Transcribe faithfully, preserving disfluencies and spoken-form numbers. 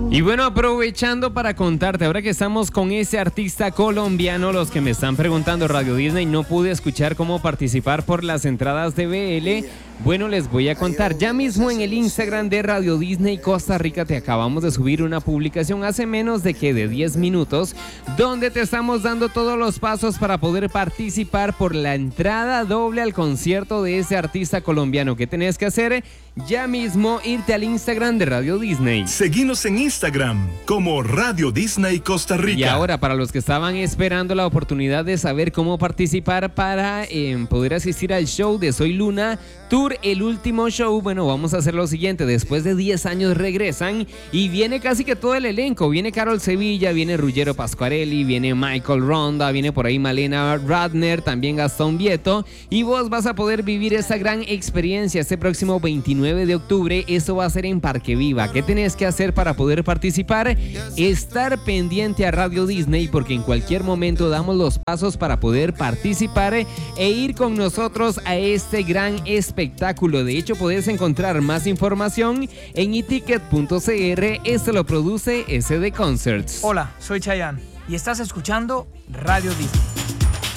Y bueno, aprovechando para contarte, ahora que estamos con ese artista colombiano, los que me están preguntando, Radio Disney, no pude escuchar cómo participar por las entradas de B L. Bueno, les voy a contar. Ya mismo en el Instagram de Radio Disney Costa Rica te acabamos de subir una publicación hace menos de que de diez minutos, donde te estamos dando todos los pasos para poder participar por la entrada doble al concierto de ese artista colombiano. ¿Qué tenés que hacer? Ya mismo irte al Instagram de Radio Disney. Seguinos en Instagram como Radio Disney Costa Rica. Y ahora, para los que estaban esperando la oportunidad de saber cómo participar para eh, poder asistir al show de Soy Luna Tour, el último show, bueno, vamos a hacer lo siguiente. Después de diez años regresan y viene casi que todo el elenco. Viene Carol Sevilla, viene Ruggero Pasquarelli, viene Michael Ronda, viene por ahí Malena Radner, también Gastón Vieto. Y vos vas a poder vivir esta gran experiencia este próximo veintinueve de octubre. Eso va a ser en Parque Viva. ¿Qué tenés que hacer para poder participar? Estar pendiente a Radio Disney, porque en cualquier momento damos los pasos para poder participar e ir con nosotros a este gran espectáculo. De hecho, podés encontrar más información en i ticket punto c r. Esto lo produce S D Concerts. Hola, soy Chayanne y estás escuchando Radio Disney.